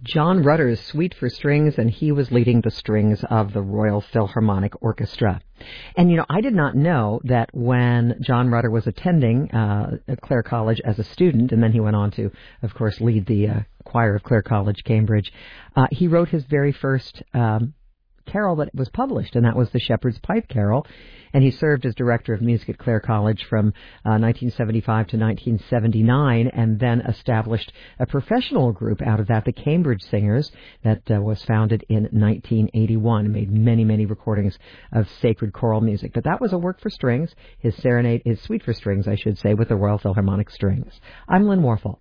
John Rutter's Suite for Strings, and he was leading the strings of the Royal Philharmonic Orchestra. And, I did not know that when John Rutter was attending Clare College as a student, and then he went on to, of course, lead the choir of Clare College, Cambridge, he wrote his very first carol that was published, and that was the Shepherd's Pipe Carol. And he served as director of music at Clare College from 1975 to 1979, and then established a professional group out of that, the Cambridge Singers, that was founded in 1981, made many, many recordings of sacred choral music. But that was a work for strings, his Suite for Strings, I should say, with the Royal Philharmonic Strings. I'm Lynn Warfel.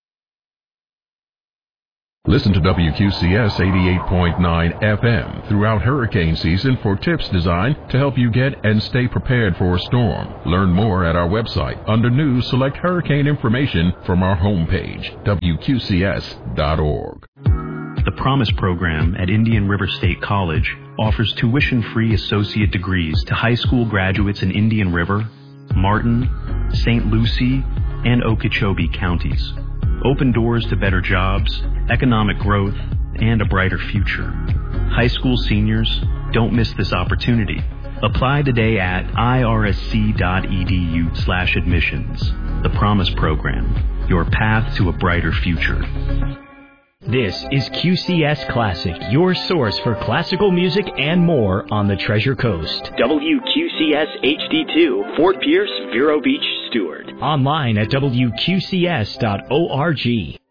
Listen to WQCS 88.9 FM throughout hurricane season for tips designed to help you get and stay prepared for a storm. Learn more at our website. Under News, select Hurricane Information from our homepage, WQCS.org. The Promise Program at Indian River State College offers tuition-free associate degrees to high school graduates in Indian River, Martin, St. Lucie, and Okeechobee counties. Open doors to better jobs, economic growth, and a brighter future. High school seniors, don't miss this opportunity. Apply today at irsc.edu/admissions. The Promise Program, your path to a brighter future. This is QCS Classic, your source for classical music and more on the Treasure Coast. WQCS HD2, Fort Pierce, Vero Beach, Stewart. Online at WQCS.org.